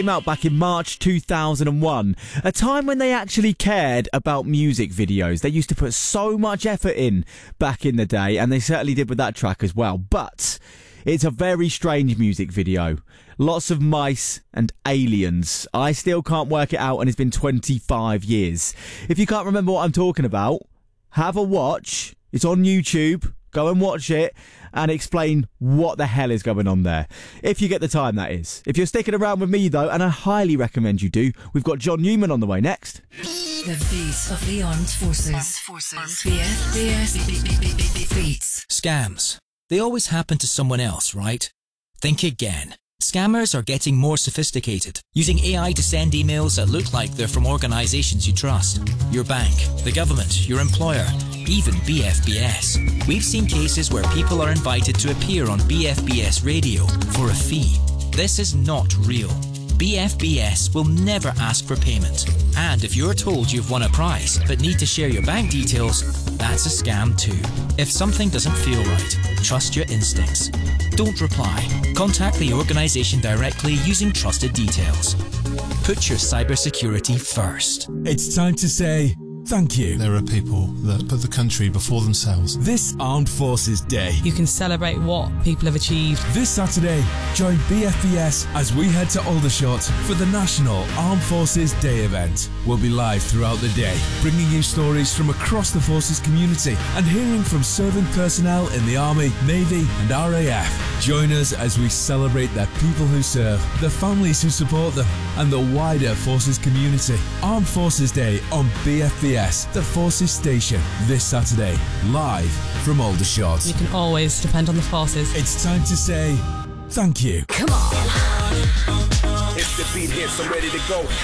Came out back in March 2001, a time when they actually cared about music videos. They used to put so much effort in back in the day, and they certainly did with that track as well. But it's a very strange music video. Lots of mice and aliens. I still can't work it out, and it's been 25 years. If you can't remember what I'm talking about, have a watch. It's on YouTube. Go and watch it and explain what the hell is going on there. If you get the time, that is. If you're sticking around with me, though, and I highly recommend you do, we've got John Newman on the way next. The beat of the armed forces. BFBS beats. Scams. They always happen to someone else, right? Think again. Scammers are getting more sophisticated, using AI to send emails that look like they're from organizations you trust. Your bank, the government, your employer, even BFBS. We've seen cases where people are invited to appear on BFBS radio for a fee. This is not real. BFBS will never ask for payment. And if you're told you've won a prize but need to share your bank details, that's a scam too. If something doesn't feel right, trust your instincts. Don't reply. Contact the organization directly using trusted details. Put your cybersecurity first. It's time to say thank you. There are people that put the country before themselves. This Armed Forces Day. You can celebrate what people have achieved. This Saturday, join BFBS as we head to Aldershot for the National Armed Forces Day event. We'll be live throughout the day, bringing you stories from across the Forces community and hearing from serving personnel in the Army, Navy and RAF. Join us as we celebrate the people who serve, the families who support them and the wider Forces community. Armed Forces Day on BFBS, the Forces station, this Saturday, live from Aldershot. You can always depend on the forces. It's time to say thank you. Come on. It's the beat hits, I'm ready to go.